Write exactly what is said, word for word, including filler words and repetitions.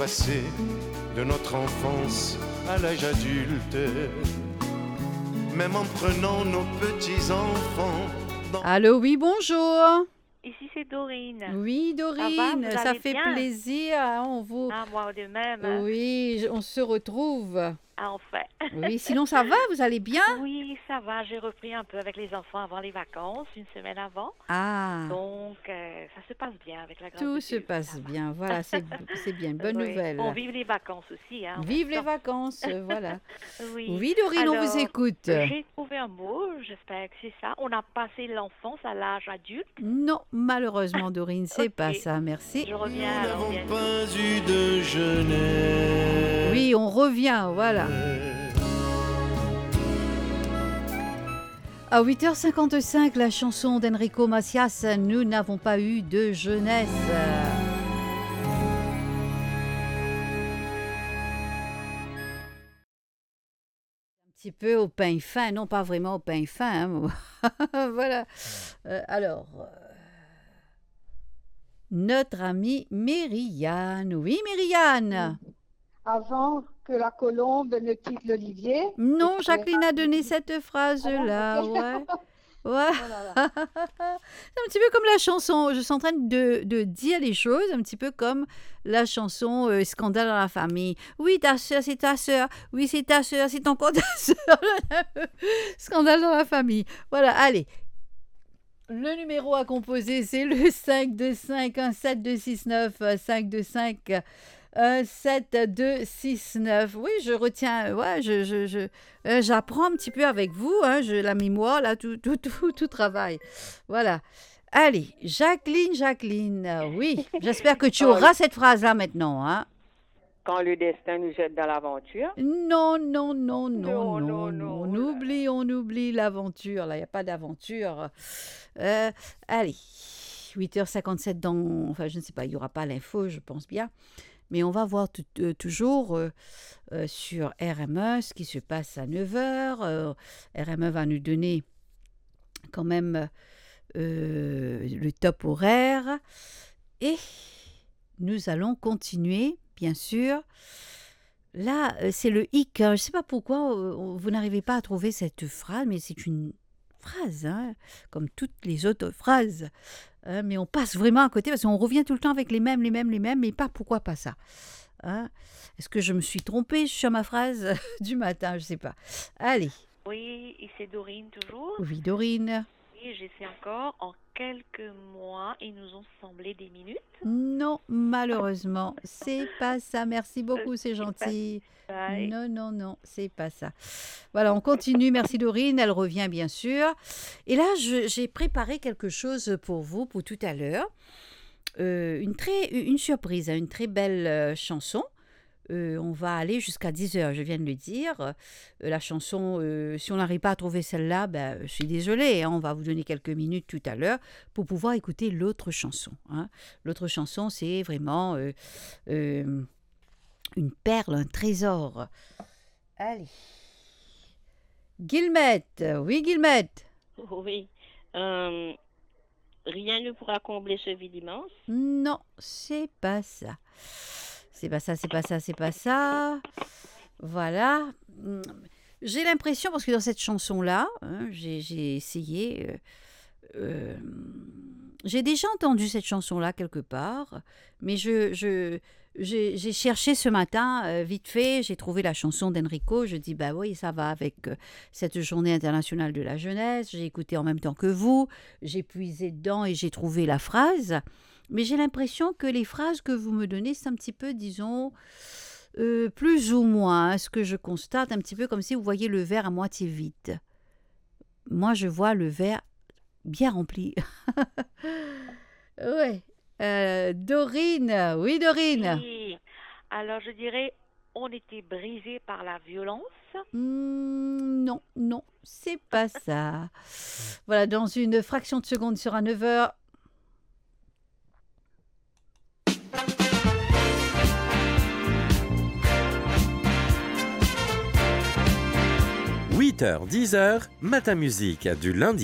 passer de notre enfance à l'âge adulte, même en prenant nos petits-enfants. Dans... Allô, oui, bonjour. Ici, c'est Dorine. Oui, Dorine, ça, va, ça fait bien? plaisir. Hein, on vous... Ah, moi de même. Oui, on se retrouve. Ah, enfin. Oui, sinon ça va, vous allez bien? Oui, ça va. J'ai repris un peu avec les enfants avant les vacances, une semaine avant. Ah. Donc, euh, ça se passe bien avec la grâce Tout de se Dieu, passe bien. Voilà, c'est c'est bien. Une bonne oui. nouvelle. On vive les vacances aussi. Hein, Vive les vacances, voilà. oui. Oui, Dorine, Alors, on vous écoute. J'ai trouvé un mot, j'espère que c'est ça. On a passé l'enfance à l'âge adulte. Non, malheureusement, Dorine, c'est Ok. pas ça. Merci. Je reviens Nous alors n'avons bientôt. pas eu de jeunesse. Oui, on revient, voilà. À huit heures cinquante-cinq, la chanson d'Enrico Macias, Nous n'avons pas eu de jeunesse. Un petit peu au pain fin, non pas vraiment au pain fin. Hein. Voilà. Euh, alors, euh, notre amie Myriane. Oui, Myriane. Avant que la colombe ne quitte l'olivier. Non, Et que- Jacqueline a donné cette phrase-là, Ah bon, ok. ouais. Ouais. Oh là là. C'est un petit peu comme la chanson. Je suis en train de, de dire les choses, un petit peu comme la chanson euh, Scandale dans la famille. Oui, ta soeur, c'est ta soeur. Oui, c'est ta soeur, c'est encore ta soeur. Scandale dans la famille. Voilà, allez. Le numéro à composer, c'est le cinq deux cinq un sept deux six neuf, cinq deux cinq un sept deux six neuf. Oui, je retiens, ouais, je, je, je, euh, j'apprends un petit peu avec vous, hein, je, la mémoire, là, tout, tout, tout, tout travail. Voilà. Allez, Jacqueline, Jacqueline, euh, oui, j'espère que tu auras cette phrase-là maintenant, hein. Quand le destin nous jette dans l'aventure. Non, non, non, non, non, Non, non, non, non, on oh là oublie, on oublie l'aventure, là, il n'y a pas d'aventure. Euh, allez, huit heures cinquante-sept dans, enfin, je ne sais pas, il n'y aura pas l'info, je pense bien. Mais on va voir tout, euh, toujours euh, euh, sur R M E ce qui se passe à neuf heures. Euh, R M E va nous donner quand même euh, le top horaire. Et nous allons continuer, bien sûr. Là, euh, c'est le hic. Hein. Je ne sais pas pourquoi euh, vous n'arrivez pas à trouver cette phrase, mais c'est une phrase, hein, comme toutes les autres phrases. Hein, mais on passe vraiment à côté parce qu'on revient tout le temps avec les mêmes, les mêmes, les mêmes, mais pas pourquoi pas ça. Hein? Est-ce que je me suis trompée sur ma phrase du matin? Je ne sais pas. Allez. Oui, et c'est Dorine toujours. Oui, Dorine. Oui, j'essaie encore. En quelques mois, ils nous ont semblé des minutes. Non, malheureusement, c'est pas ça. Merci beaucoup, c'est gentil. Bye. Non, non, non, c'est pas ça. Voilà, on continue. Merci Dorine, elle revient bien sûr. Et là, je- j'ai préparé quelque chose pour vous, pour tout à l'heure. Euh, une, très, une surprise, hein, une très belle euh, chanson. Euh, on va aller jusqu'à dix heures, je viens de le dire. Euh, la chanson, euh, si on n'arrive pas à trouver celle-là, ben, je suis désolée, hein, on va vous donner quelques minutes tout à l'heure pour pouvoir écouter l'autre chanson. Hein. L'autre chanson, c'est vraiment euh, euh, une perle, un trésor. Allez. Guillemette, oui Guillemette. Oui. Euh, rien ne pourra combler ce vide immense. Non, c'est pas ça. C'est pas ça, c'est pas ça, c'est pas ça. Voilà. Hum, J'ai l'impression, parce que dans cette chanson-là, hein, j'ai j'ai essayé. euh, euh, j'ai déjà entendu cette chanson-là quelque part, mais je, je, j'ai, j'ai cherché ce matin, euh, vite fait, j'ai trouvé la chanson d'Enrico. Je dis, bah oui, ça va avec euh, cette journée internationale de la jeunesse. J'ai écouté en même temps que vous, j'ai puisé dedans et j'ai trouvé la phrase. Mais j'ai l'impression que les phrases que vous me donnez, c'est un petit peu, disons, euh, plus ou moins, hein, ce que je constate, un petit peu comme si vous voyez le verre à moitié vide. Moi, je vois le verre bien rempli. Ouais. Euh, Dorine, oui Dorine. Oui. Alors, je dirais, on était brisés par la violence. Hmm, non, non, c'est pas ça. Voilà, dans une fraction de seconde sera neuf heures. huit heures, dix heures, Matin Musique, du lundi